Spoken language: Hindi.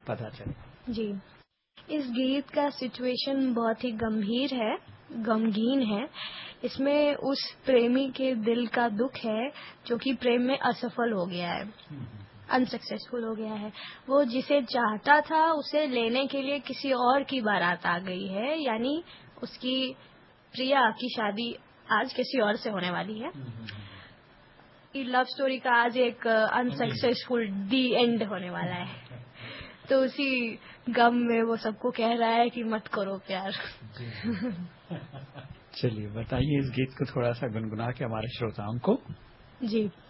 पता चले। जी, इस गीत का सिचुएशन बहुत ही गमगीन है। इसमें उस प्रेमी के दिल का दुख है जो कि प्रेम में असफल हो गया है, अनसक्सेसफुल हो गया है। वो जिसे चाहता था उसे लेने के लिए किसी और की बारात आ गई है, यानी उसकी प्रिया की शादी आज किसी और से होने वाली है। लव स्टोरी का आज एक अनसक्सेसफुल दी एंड होने वाला है, तो उसी गम में वो सबको कह रहा है कि मत करो प्यार। चलिए बताइए इस गीत को थोड़ा सा गुनगुना के हमारे श्रोताओं को। जी,